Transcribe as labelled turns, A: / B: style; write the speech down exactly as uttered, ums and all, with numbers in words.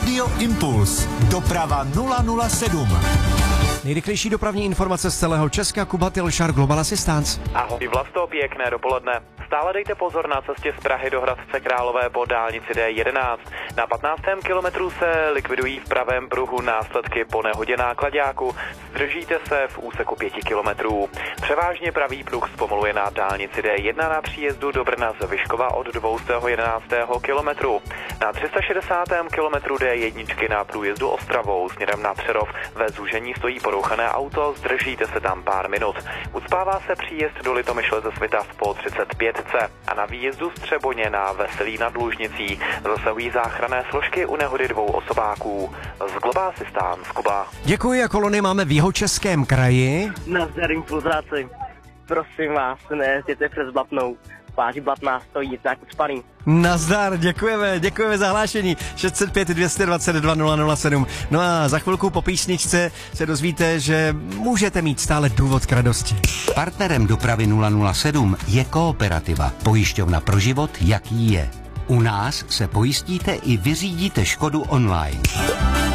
A: Radio Impuls. Doprava nula nula sedm.
B: Nejrychlejší dopravní informace z celého Česka, Kuba Tylšar, Global Assistance.
C: Ahoj Vlasto, pěkné dopoledne. Stále dejte pozor na cestě z Prahy do Hradce Králové po dálnici D jedenáct. Na patnáctém kilometru se likvidují v pravém pruhu následky po nehodě náklaďáku. Zdržíte se v úseku pěti kilometrů. Převážně pravý pruh zpomaluje na dálnici D jedna na příjezdu do Brna z Vyškova od dvoustého jedenáctého kilometru. Na tři sta šedesátém kilometru D jedna na průjezdu Ostravou směrem na Přerov ve zúžení stojí porouchané auto, zdržíte se tam pár minut. Ucpává se příjezd do Litomyšle ze Svitav po třicet pět a na výjezdu z Třeboně na Veselí nad Lužnicí zasahují záchranné složky u nehody dvou osobáků. Z Global Assistance, Kuba.
B: Děkuji, a kolony máme v Jihočeském kraji.
D: Nazdar impulzáci. Prosím vás, nejezděte přes Blatnou. Páři Blatná stojí tak ucpaný.
B: Nazdar, děkujeme, děkujeme za hlášení. šest set pět, dvě stě dvacet dva, nula nula sedm. No a za chvilku po písničce se dozvíte, že můžete mít stále důvod k radosti.
E: Partnerem dopravy nula nula sedm je Kooperativa, pojišťovna pro život, jaký je. U nás se pojistíte i vyřídíte škodu online.